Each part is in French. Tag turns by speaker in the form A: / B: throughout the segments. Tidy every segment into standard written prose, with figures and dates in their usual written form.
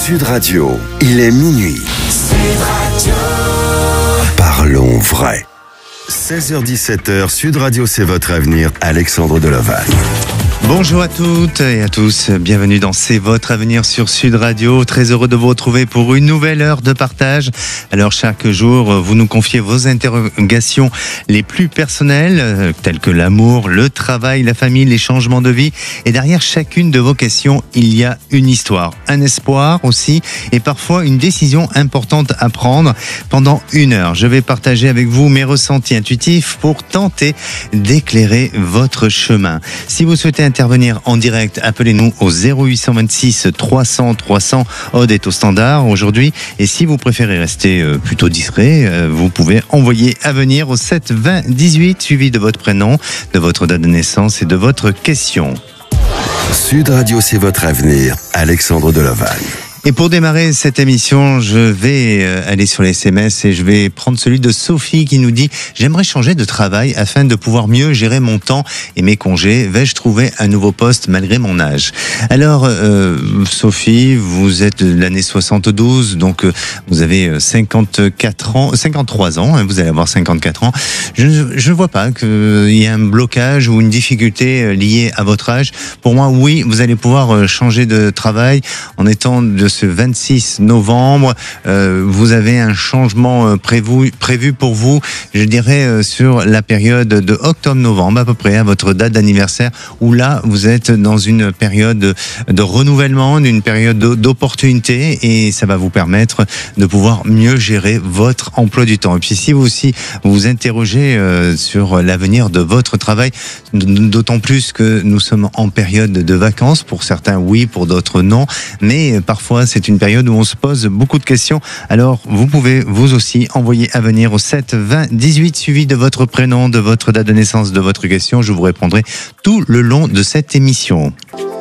A: Sud Radio, il est minuit. Sud Radio. Parlons vrai. 16h-17h, Sud Radio, c'est votre avenir. Alexandre Delovac.
B: Bonjour à toutes et à tous, bienvenue dans C'est votre avenir sur Sud Radio. Très heureux de vous retrouver pour une nouvelle heure de partage. Alors chaque jour, vous nous confiez vos interrogations les plus personnelles, telles que l'amour, le travail, la famille, les changements de vie. Et derrière chacune de vos questions, il y a une histoire, un espoir aussi, et parfois une décision importante à prendre. Pendant une heure, je vais partager avec vous mes ressentis intuitifs pour tenter d'éclairer votre chemin. Si vous souhaitez intervenir en direct, appelez-nous au 0826 300 300. Aude est au standard aujourd'hui. Et si vous préférez rester plutôt discret, vous pouvez envoyer à venir au 7 20 18 suivi de votre prénom, de votre date de naissance et de votre question.
A: Sud Radio, c'est votre avenir. Alexandre Delovac.
B: Et pour démarrer cette émission, je vais aller sur les SMS et je vais prendre celui de Sophie qui nous dit « J'aimerais changer de travail afin de pouvoir mieux gérer mon temps et mes congés. Vais-je trouver un nouveau poste malgré mon âge ?» Alors, Sophie, vous êtes de l'année 72, donc vous avez 53 ans, vous allez avoir 54 ans. Je ne vois pas qu'il y ait un blocage ou une difficulté liée à votre âge. Pour moi, oui, vous allez pouvoir changer de travail en étant de ce 26 novembre, vous avez un changement prévu pour vous, je dirais sur la période de octobre-novembre à peu près, à votre date d'anniversaire, où là vous êtes dans une période de renouvellement, une période d'opportunité, et ça va vous permettre de pouvoir mieux gérer votre emploi du temps. Et puis si vous aussi vous interrogez sur l'avenir de votre travail, d'autant plus que nous sommes en période de vacances, pour certains oui, pour d'autres non, mais parfois c'est une période où on se pose beaucoup de questions. Alors, vous pouvez vous aussi envoyer à venir au 7 20 18 suivi de votre prénom, de votre date de naissance, de votre question. Je vous répondrai tout le long de cette émission.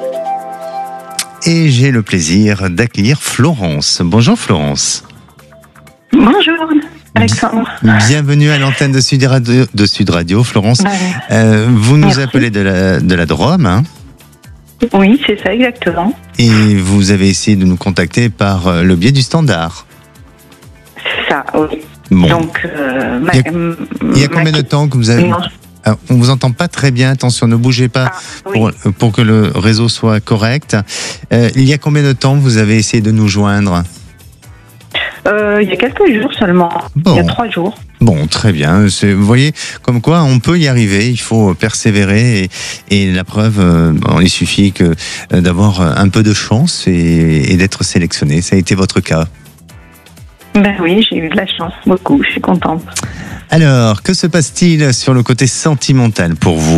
B: Et j'ai le plaisir d'accueillir Florence. Bonjour Florence.
C: Bonjour Alexandre.
B: Bienvenue à l'antenne de Sud Radio, Florence. Vous nous
C: Merci.
B: Appelez de la Drôme, hein?
C: Oui, c'est ça, exactement.
B: Et vous avez essayé de nous contacter par le biais du standard.
C: C'est ça, oui.
B: Bon.
C: Donc,
B: Il y a combien de temps que vous avez...
C: Non.
B: Alors, on vous entend pas très bien, attention, ne bougez pas
C: Oui.
B: pour que le réseau soit correct. Il y a combien de temps que vous avez essayé de nous joindre ?
C: Il y a quelques jours seulement.
B: Bon.
C: Il y a 3 jours.
B: Bon, très bien. Vous voyez, comme quoi on peut y arriver, il faut persévérer et la preuve, il suffit d'avoir un peu de chance et d'être sélectionné. Ça a été votre cas.
C: Ben oui, j'ai eu de la chance, beaucoup, je suis contente.
B: Alors, que se passe-t-il sur le côté sentimental pour vous ?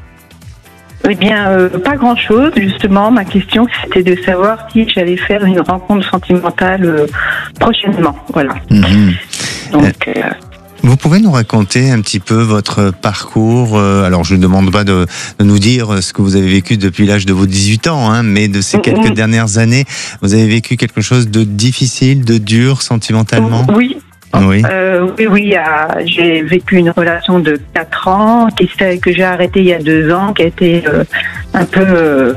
C: Eh bien, pas grand-chose. Justement, ma question, c'était de savoir si j'allais faire une rencontre sentimentale prochainement. Voilà.
B: Mhm.
C: Donc...
B: Vous pouvez nous raconter un petit peu votre parcours. Alors, je ne demande pas de nous dire ce que vous avez vécu depuis l'âge de vos 18 ans, hein, mais de ces quelques dernières années, vous avez vécu quelque chose de difficile, de dur sentimentalement ?
C: Oui.
B: Oui.
C: Oui, j'ai vécu une relation de 4 ans que j'ai arrêtée il y a 2 ans, qui a été un peu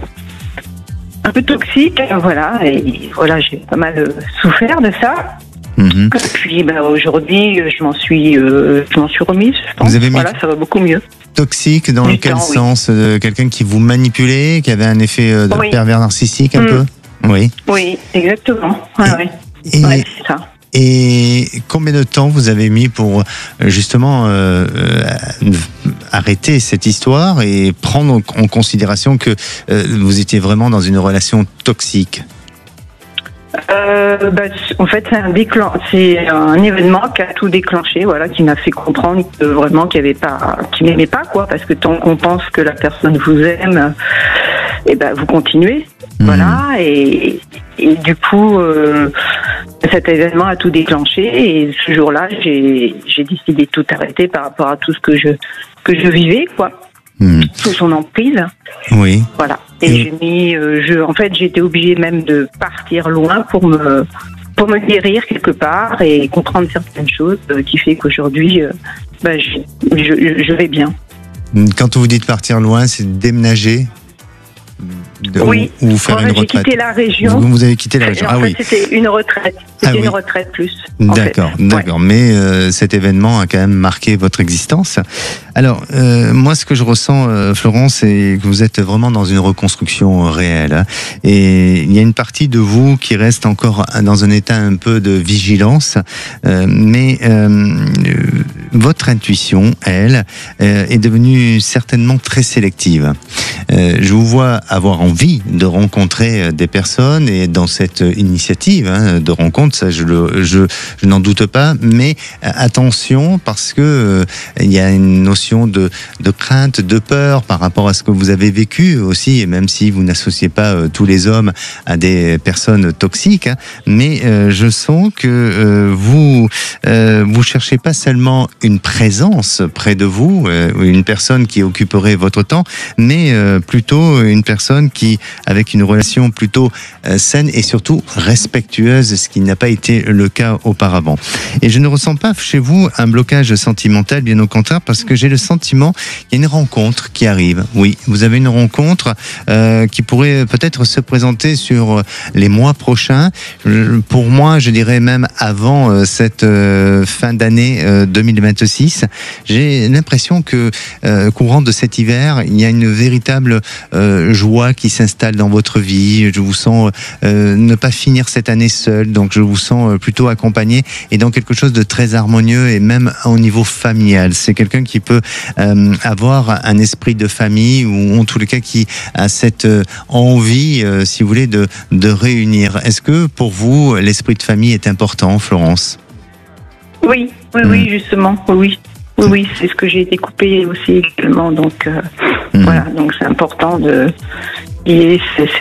C: toxique, voilà, et voilà, j'ai pas mal souffert de ça.
B: Mhm.
C: Et puis aujourd'hui, je m'en suis remise, je pense.
B: Vous avez mis
C: Voilà, ça va beaucoup mieux.
B: Toxique dans
C: Du
B: quel
C: temps, oui.
B: sens ? Quelqu'un qui vous manipulait, qui avait un effet de
C: Oui.
B: pervers narcissique un peu ? Oui.
C: Oui, exactement. Ouais.
B: Et,
C: Ouais, c'est ça.
B: et combien de temps vous avez mis pour justement arrêter cette histoire et prendre en considération que vous étiez vraiment dans une relation toxique ?
C: En fait, c'est un événement qui a tout déclenché, voilà, qui m'a fait comprendre que vraiment qu'il m'aimait pas, quoi, parce que tant qu'on pense que la personne vous aime, vous continuez, voilà, et du coup, cet événement a tout déclenché, et ce jour-là, j'ai décidé de tout arrêter par rapport à tout ce que je vivais, quoi. Sous son emprise.
B: Oui.
C: Voilà. Et j'ai été obligée même de partir loin pour me guérir quelque part et comprendre certaines choses qui fait qu'aujourd'hui, je vais bien.
B: Quand vous dites partir loin, c'est déménager ?
C: Oui.
B: Ou faire une retraite.
C: J'ai quitté la région.
B: Vous avez quitté la région.
C: En fait, c'était une retraite. C'était une retraite plus.
B: D'accord. Ouais. Mais cet événement a quand même marqué votre existence. Alors, moi, ce que je ressens, Florence, c'est que vous êtes vraiment dans une reconstruction réelle. Hein, et il y a une partie de vous qui reste encore dans un état un peu de vigilance. Mais votre intuition, elle, est devenue certainement très sélective. Je vous vois avoir envie de rencontrer des personnes et dans cette initiative de rencontre, ça je n'en doute pas, mais attention parce que il y a une notion de crainte, de peur par rapport à ce que vous avez vécu aussi, et même si vous n'associez pas tous les hommes à des personnes toxiques, mais je sens que vous cherchez pas seulement une présence près de vous, une personne qui occuperait votre temps, mais plutôt une personne qui, avec une relation plutôt saine et surtout respectueuse, ce qui n'a pas été le cas auparavant. Et je ne ressens pas chez vous un blocage sentimental, bien au contraire, parce que j'ai le sentiment qu'il y a une rencontre qui arrive. Oui, vous avez une rencontre qui pourrait peut-être se présenter sur les mois prochains. Pour moi, je dirais même avant cette fin d'année 2026. J'ai l'impression que courant de cet hiver, il y a une véritable joie qui s'installe dans votre vie. Je vous sens ne pas finir cette année seul, donc je vous sens plutôt accompagné et dans quelque chose de très harmonieux et même au niveau familial. C'est quelqu'un qui peut avoir un esprit de famille ou en tous les cas qui a cette envie, si vous voulez, de réunir. Est-ce que pour vous, l'esprit de famille est important, Florence ?
C: Oui, justement, oui. Oui, c'est ce que j'ai découpé aussi également, donc voilà, donc c'est important de lier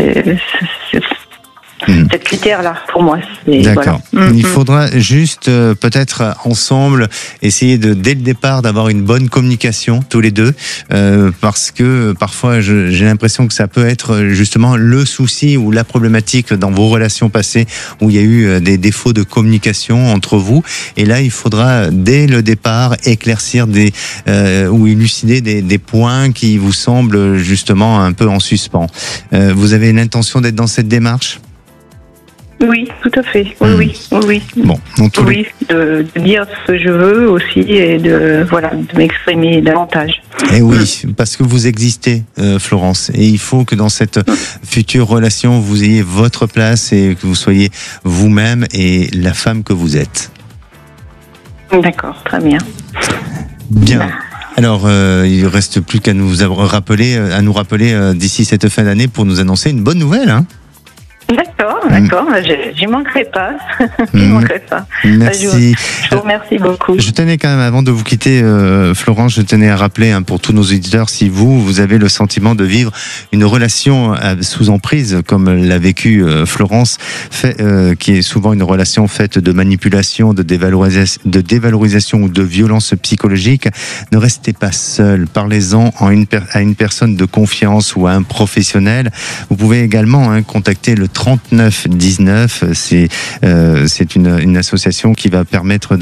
C: cette critère-là pour moi.
B: D'accord.
C: Voilà.
B: Il faudra juste peut-être ensemble essayer dès le départ d'avoir une bonne communication tous les deux, parce que parfois j'ai l'impression que ça peut être justement le souci ou la problématique dans vos relations passées où il y a eu des défauts de communication entre vous. Et là, il faudra dès le départ éclaircir ou élucider des points qui vous semblent justement un peu en suspens. Vous avez l'intention d'être dans cette démarche ?
C: Oui, tout à fait. Oui.
B: Bon,
C: de dire ce que je veux aussi et de m'exprimer davantage.
B: Et oui, parce que vous existez, Florence, et il faut que dans cette future relation, vous ayez votre place et que vous soyez vous-même et la femme que vous êtes.
C: D'accord, très bien.
B: Bien. Alors, il ne reste plus qu'à nous rappeler d'ici cette fin d'année pour nous annoncer une bonne nouvelle, hein.
C: D'accord, j'y manquerai pas.
B: Merci.
C: Je vous remercie beaucoup.
B: Je tenais quand même, avant de vous quitter, Florence, je tenais à rappeler pour tous nos auditeurs, si vous avez le sentiment de vivre une relation sous emprise, comme l'a vécu Florence, qui est souvent une relation faite de manipulation, de dévalorisation ou de violence psychologique, ne restez pas seul. Parlez-en à une personne de confiance ou à un professionnel. Vous pouvez également contacter le 3919, c'est une association qui va permettre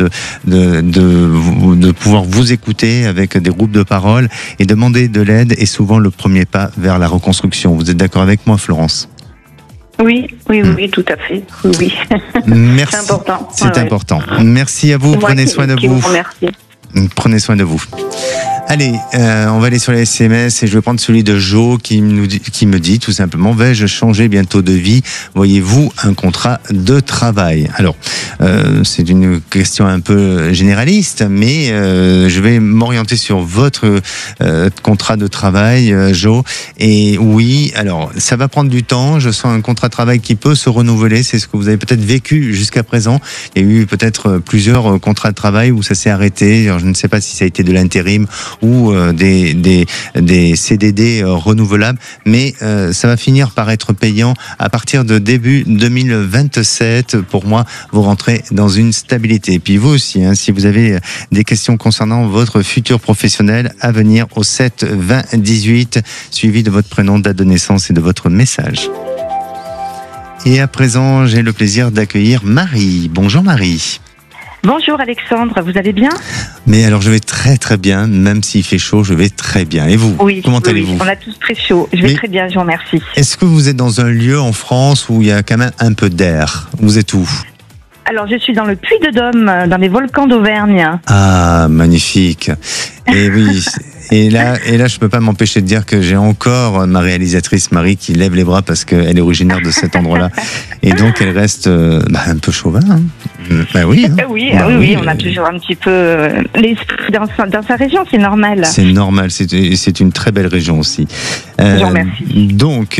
B: de pouvoir vous écouter avec des groupes de parole et demander de l'aide est souvent le premier pas vers la reconstruction. Vous êtes d'accord avec moi, Florence ?
C: Oui, tout à fait. Oui.
B: Merci.
C: C'est important.
B: C'est important. Merci à vous. Prenez soin de vous. Prenez soin de vous. Allez, on va aller sur les SMS et je vais prendre celui de Jo qui me dit tout simplement: vais-je changer bientôt de vie? Voyez-vous un contrat de travail? Alors, c'est une question un peu généraliste, mais je vais m'orienter sur votre contrat de travail, Jo. Et oui, alors ça va prendre du temps. Je sens un contrat de travail qui peut se renouveler. C'est ce que vous avez peut-être vécu jusqu'à présent. Il y a eu peut-être plusieurs contrats de travail où ça s'est arrêté. Alors, je ne sais pas si ça a été de l'intérim ou des CDD renouvelables, mais ça va finir par être payant à partir de début 2027. Pour moi, vous rentrez dans une stabilité. Et puis vous aussi, si vous avez des questions concernant votre futur professionnel, à venir au 7 20 18, suivi de votre prénom, date de naissance et de votre message. Et à présent, j'ai le plaisir d'accueillir Marie. Bonjour Marie.
C: Bonjour Alexandre, vous allez bien?
B: Mais alors je vais très très bien, même s'il fait chaud, je vais très bien. Et vous?
C: Oui,
B: comment allez-vous?
C: On a tous très chaud. Je vais très bien, je vous remercie.
B: Est-ce que vous êtes dans un lieu en France où il y a quand même un peu d'air? Vous êtes où?
C: Alors je suis dans le Puy-de-Dôme, dans les volcans d'Auvergne.
B: Ah, magnifique. Et oui. Et là, je peux pas m'empêcher de dire que j'ai encore ma réalisatrice Marie qui lève les bras parce qu'elle est originaire de cet endroit-là. Et donc, elle reste un peu chauvin. Hein. Bah oui. Hein.
C: Oui, on a toujours un petit peu l'esprit dans sa région, c'est normal.
B: C'est normal, c'est une très belle région aussi.
C: Je vous remercie.
B: Donc,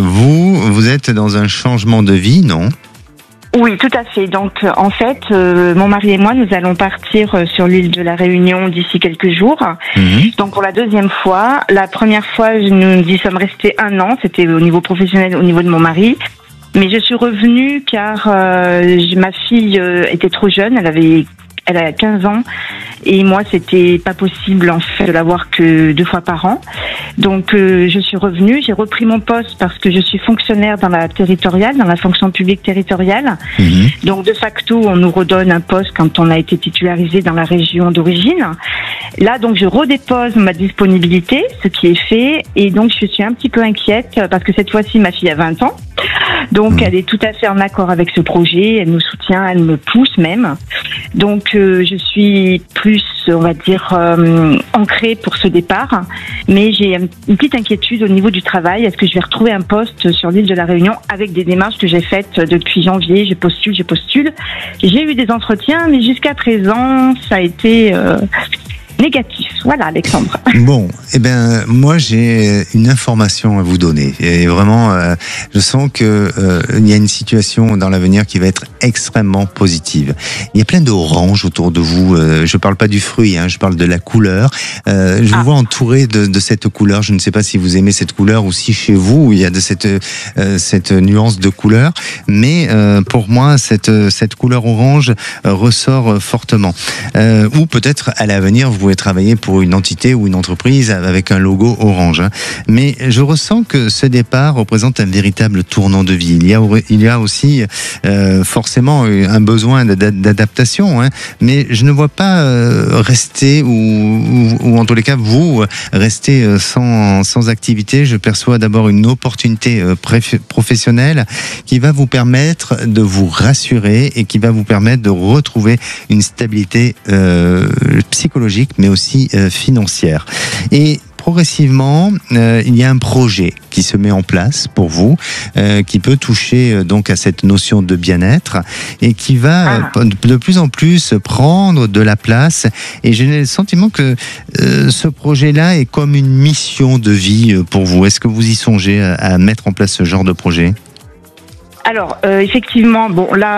B: vous êtes dans un changement de vie, non ?
C: Oui, tout à fait. Donc, en fait, mon mari et moi, nous allons partir sur l'île de la Réunion d'ici quelques jours. Donc, pour la deuxième fois. La première fois, nous y sommes restés 1 an. C'était au niveau professionnel, au niveau de mon mari. Mais je suis revenue car ma fille était trop jeune. Elle a 15 ans. Et moi, c'était pas possible, en fait, de la voir que 2 fois par an. Donc, je suis revenue. J'ai repris mon poste parce que je suis fonctionnaire dans la territoriale, dans la fonction publique territoriale. Donc, de facto, on nous redonne un poste quand on a été titularisé dans la région d'origine. Là, donc, je redépose ma disponibilité, ce qui est fait. Et donc, je suis un petit peu inquiète parce que cette fois-ci, ma fille a 20 ans. Donc, elle est tout à fait en accord avec ce projet. Elle nous soutient, elle me pousse même. Donc, je suis plus, on va dire, ancrée pour ce départ. Mais j'ai une petite inquiétude au niveau du travail. Est-ce que je vais retrouver un poste sur l'île de la Réunion avec des démarches que j'ai faites depuis janvier? Je postule. J'ai eu des entretiens, mais jusqu'à présent, ça a été négatif. Voilà, Alexandre.
B: Bon, moi j'ai une information à vous donner. Et vraiment, je sens que il y a une situation dans l'avenir qui va être extrêmement positive. Il y a plein d'oranges autour de vous. Je parle pas du fruit, je parle de la couleur. Je vous vois entouré de cette couleur. Je ne sais pas si vous aimez cette couleur ou si chez vous il y a de cette nuance de couleur. Mais pour moi, cette couleur orange ressort fortement. Ou peut-être à l'avenir, vous pouvez travailler pour une entité ou une entreprise avec un logo orange. Mais je ressens que ce départ représente un véritable tournant de vie. Il y a aussi forcément un besoin d'adaptation, mais je ne vois pas rester ou en tous les cas vous rester sans activité. Je perçois d'abord une opportunité professionnelle qui va vous permettre de vous rassurer et qui va vous permettre de retrouver une stabilité psychologique mais aussi financière. Et progressivement, il y a un projet qui se met en place pour vous, qui peut toucher donc à cette notion de bien-être et qui va de plus en plus prendre de la place. Et j'ai le sentiment que ce projet-là est comme une mission de vie pour vous. Est-ce que vous y songez à mettre en place ce genre de projet ?
C: Alors, effectivement,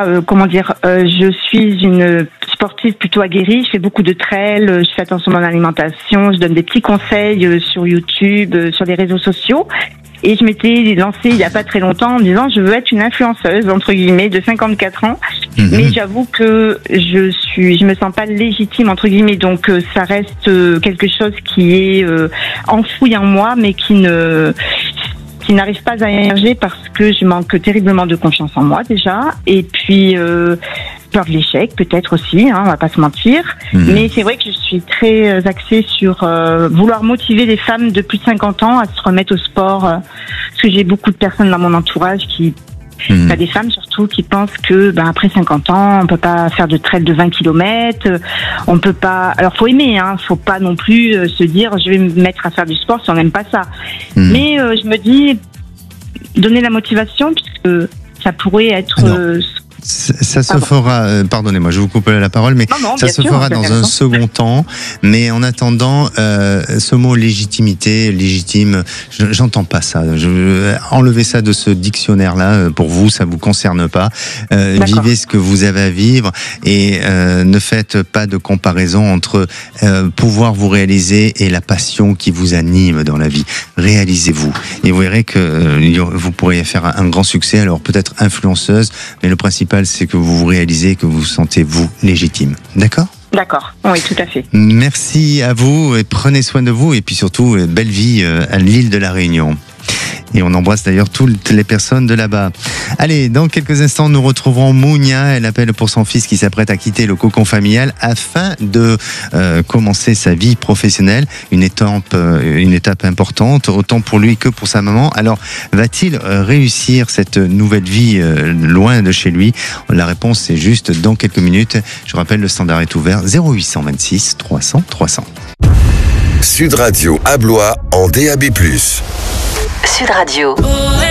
C: je suis une sportive plutôt aguerrie. Je fais beaucoup de trail, je fais attention à mon alimentation, je donne des petits conseils sur YouTube, sur les réseaux sociaux. Et je m'étais lancée il y a pas très longtemps en me disant je veux être une influenceuse, entre guillemets, de 54 ans. Mais j'avoue que je me sens pas légitime, entre guillemets. Donc, ça reste quelque chose qui est enfoui en moi, mais qui n'arrive pas à émerger parce que je manque terriblement de confiance en moi déjà, et puis peur de l'échec peut-être aussi, on va pas se mentir. Mais c'est vrai que je suis très axée sur vouloir motiver les femmes de plus de 50 ans à se remettre au sport, parce que j'ai beaucoup de personnes dans mon entourage des femmes surtout qui pensent que après 50 ans on peut pas faire de trail de 20 km, on peut pas, alors faut aimer, faut pas non plus se dire je vais me mettre à faire du sport si on n'aime pas ça. Mais je me dis donner la motivation puisque ça pourrait être
B: ça se fera, pardonnez-moi, je vous coupe la parole, mais ça se fera dans un second temps. Mais en attendant, ce mot légitime, j'entends pas ça. Enlevez ça de ce dictionnaire-là. Pour vous, ça vous concerne pas. Vivez ce que vous avez à vivre et ne faites pas de comparaison entre pouvoir vous réaliser et la passion qui vous anime dans la vie. Réalisez-vous et vous verrez que vous pourriez faire un grand succès. Alors peut-être influenceuse, mais le principal c'est que vous vous réalisez, que vous vous sentez vous légitime. D'accord ?
C: D'accord, oui, tout à fait.
B: Merci à vous et prenez soin de vous et puis surtout belle vie à l'île de la Réunion. Et on embrasse d'ailleurs toutes les personnes de là-bas. Allez, dans quelques instants, nous retrouverons Mounia. Elle appelle pour son fils qui s'apprête à quitter le cocon familial afin de commencer sa vie professionnelle. Une étape importante, autant pour lui que pour sa maman. Alors, va-t-il réussir cette nouvelle vie loin de chez lui? La réponse, c'est juste dans quelques minutes. Je rappelle, le standard est ouvert 0826 300 300.
A: Sud Radio à Blois en DAB+.
D: Sud Radio.